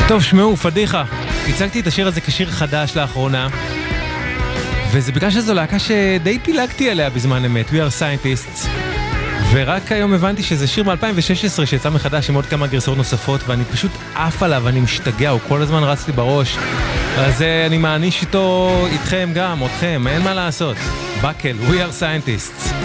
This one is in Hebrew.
טוב, שמעו, פדיחה. הצגתי את השיר הזה כשיר חדש לאחרונה, וזה בגלל שזו להקה שדי פילגתי עליה בזמן אמת, We are Scientists. ורק היום הבנתי שזה שיר מ-2016 שיצא מחדש עם עוד כמה גרסאות נוספות, ואני פשוט עף עליו, אני משתגע, הוא כל הזמן רץ לי בראש. אז אני מעניש איתו, איתכם גם, אתכם, אין מה לעשות. בקל, We are Scientists.